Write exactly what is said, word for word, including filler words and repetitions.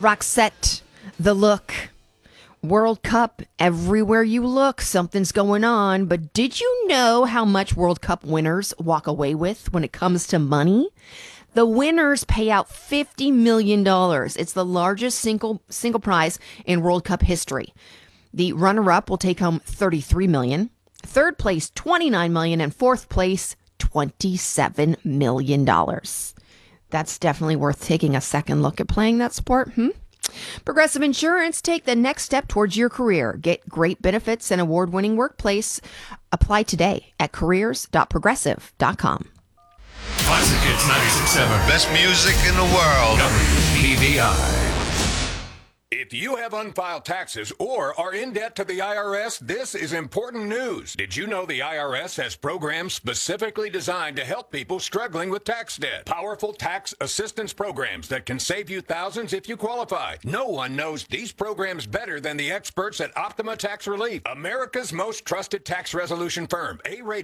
Roxette, The Look, World Cup, everywhere you look, something's going on. But did you know how much World Cup winners walk away with when it comes to money? The winners pay out fifty million dollars. It's the largest single single prize in World Cup history. The runner-up will take home thirty-three million dollars. Third place, twenty-nine million dollars. And fourth place, twenty-seven million dollars. That's definitely worth taking a second look at playing that sport. Hmm? Progressive Insurance, take the next step towards your career. Get great benefits and award-winning workplace. Apply today at careers dot progressive dot com. Classic Hits ninety-six point seven. Best music in the world. W P V I. If you have unfiled taxes or are in debt to the I R S, this is important news. Did you know the I R S has programs specifically designed to help people struggling with tax debt? Powerful tax assistance programs that can save you thousands if you qualify. No one knows these programs better than the experts at Optima Tax Relief, America's most trusted tax resolution firm. A-rated.